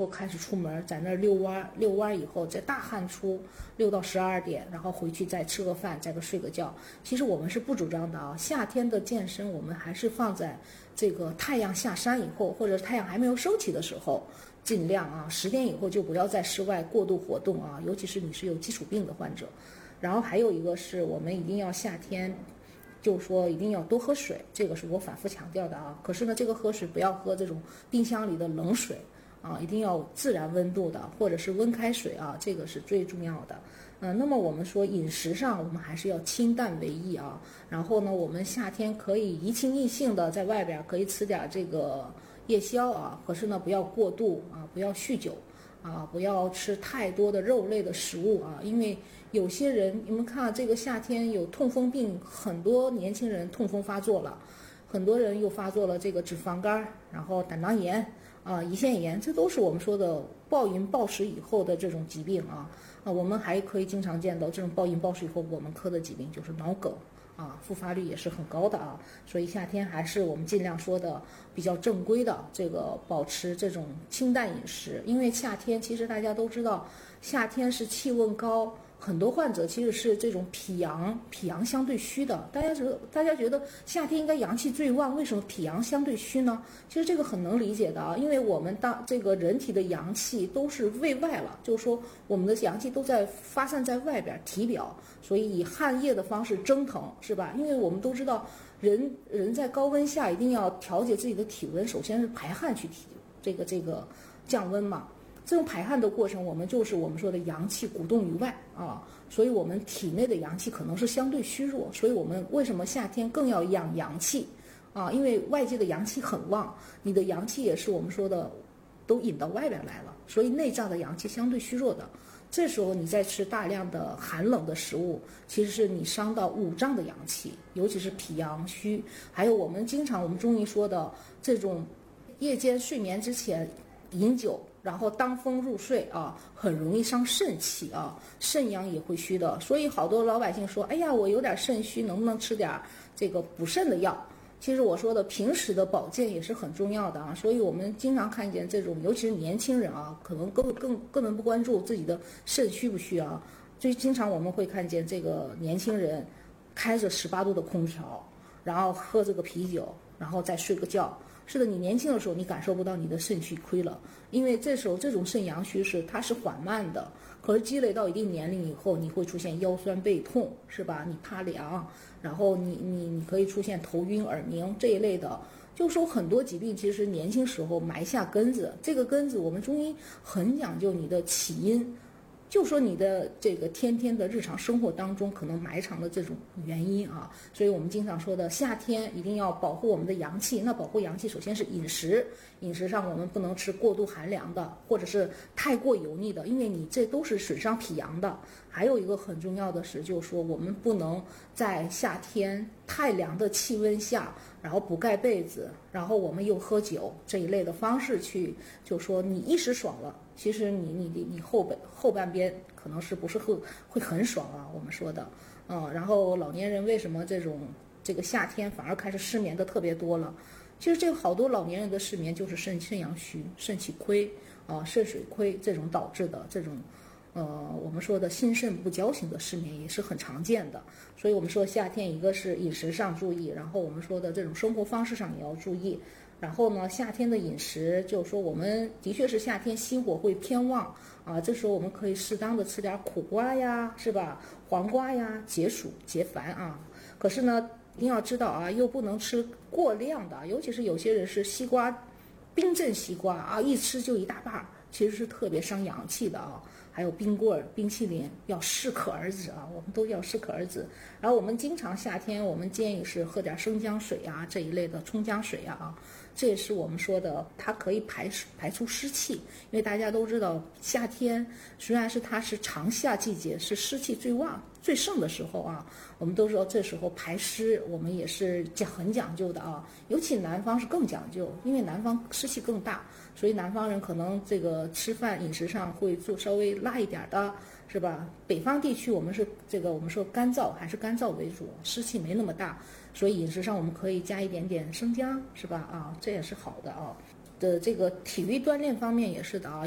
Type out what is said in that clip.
后开始出门，在那儿遛弯，遛弯以后再大汗出，6到12点，然后回去再吃个饭，再睡个觉。其实我们是不主张的啊，夏天的健身我们还是放在这个太阳下山以后，或者太阳还没有升起的时候，尽量啊10点以后就不要在室外过度活动啊，尤其是你是有基础病的患者。然后还有一个是我们一定要夏天，就是说一定要多喝水，这个是我反复强调的啊。可是呢，这个喝水不要喝这种冰箱里的冷水啊，一定要自然温度的，或者是温开水啊，这个是最重要的。那么我们说饮食上，我们还是要清淡为宜啊。然后呢，我们夏天可以宜轻宜性的在外边可以吃点这个夜宵啊，可是呢不要过度啊，不要酗酒啊，不要吃太多的肉类的食物啊，因为有些人你们看这个夏天有痛风病，很多年轻人痛风发作了，很多人又发作了这个脂肪肝，然后胆囊炎啊、胰腺炎，这都是我们说的暴饮暴食以后的这种疾病啊。我们还可以经常见到这种暴饮暴食以后我们科的疾病就是脑梗啊，复发率也是很高的啊。所以夏天还是我们尽量说的比较正规的这个保持这种清淡饮食，因为夏天其实大家都知道，夏天是气温高，很多患者其实是这种脾阳相对虚的。大家觉得夏天应该阳气最旺，为什么脾阳相对虚呢？其实这个很能理解的啊，因为我们当这个人体的阳气都是位外了，就是说我们的阳气都在发散在外边体表，所以以汗液的方式蒸腾，是吧？因为我们都知道人在高温下一定要调节自己的体温，首先是排汗去这个降温嘛。这种排汗的过程，我们说的阳气鼓动于外啊，所以我们体内的阳气可能是相对虚弱，所以我们为什么夏天更要养阳气啊？因为外界的阳气很旺，你的阳气也是我们说的都引到外边来了，所以内脏的阳气相对虚弱的。这时候你再吃大量的寒冷的食物，其实是你伤到五脏的阳气，尤其是脾阳虚。还有我们中医说的这种夜间睡眠之前饮酒，然后当风入睡啊，很容易伤肾气啊，肾阳也会虚的。所以好多老百姓说，哎呀，我有点肾虚，能不能吃点这个补肾的药？其实我说的平时的保健也是很重要的啊，所以我们经常看见这种，尤其是年轻人啊，可能根本不关注自己的肾虚不虚啊。最经常我们会看见这个年轻人开着18度的空调，然后喝这个啤酒，然后再睡个觉。是的，你年轻的时候你感受不到你的肾虚亏了，因为这时候这种肾阳虚它是缓慢的，可是积累到一定年龄以后，你会出现腰酸背痛，是吧？你怕凉，然后你可以出现头晕耳鸣这一类的。就是说很多疾病其实年轻时候埋下根子，这个根子我们中医很讲究你的起因，就说你的这个天天的日常生活当中可能埋藏的这种原因啊，所以我们经常说的夏天一定要保护我们的阳气。那保护阳气首先是饮食上我们不能吃过度寒凉的，或者是太过油腻的，因为你这都是损伤脾阳的。还有一个很重要的是，就是说我们不能在夏天太凉的气温下，然后不盖被子，然后我们又喝酒这一类的方式去，就说你一时爽了，其实你后半边可能是不是会很爽啊？我们说的，然后老年人为什么这个夏天反而开始失眠的特别多了？其实这个好多老年人的失眠就是肾阳虚、肾气亏啊、肾水亏这种导致的这种。我们说的心肾不交型的失眠也是很常见的，所以我们说夏天一个是饮食上注意，然后我们说的这种生活方式上也要注意。然后呢，夏天的饮食就是说我们的确是夏天心火会偏旺啊，这时候我们可以适当的吃点苦瓜呀，是吧？黄瓜呀，解暑解烦啊。可是呢，一定要知道啊，又不能吃过量的，尤其是有些人是西瓜，冰镇西瓜啊，一吃就一大把，其实是特别伤阳气的啊。还有冰棍儿、冰淇淋要适可而止啊，我们都要适可而止。然后我们经常夏天，我们建议是喝点生姜水啊这一类的葱姜水啊，这也是我们说的，它可以排出湿气。因为大家都知道，夏天虽然它是长夏季节，是湿气最旺最盛的时候啊，我们都知道这时候排湿我们也是很讲究的啊，尤其南方是更讲究，因为南方湿气更大，所以南方人可能这个吃饭饮食上会做稍微辣一点的，是吧？北方地区我们是我们说干燥，还是干燥为主，湿气没那么大，所以饮食上我们可以加一点点生姜，是吧？啊，这也是好的啊。这个体育锻炼方面也是的啊。